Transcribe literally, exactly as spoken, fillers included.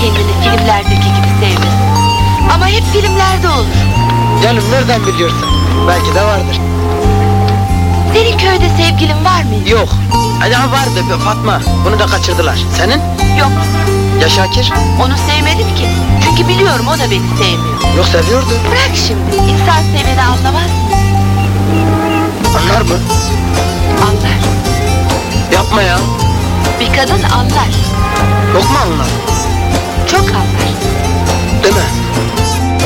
kendini filmlerdeki gibi sevmesin. Ama hep filmlerde olur. Canım nereden biliyorsun? Belki de vardır. Senin köyde sevgilin var mı? Yok. Hala vardı be Fatma. Bunu da kaçırdılar. Senin? Yok. Ya Şakir? Onu sevmedim ki. Çünkü biliyorum o da beni sevmiyor. Yok seviyordu. Bırak şimdi. İnsan seveni anlamaz mı? Anlar mı? Anlar. Yapma ya. Bir kadın anlar. Yok mu anlar? Çok anlar. Değil mi?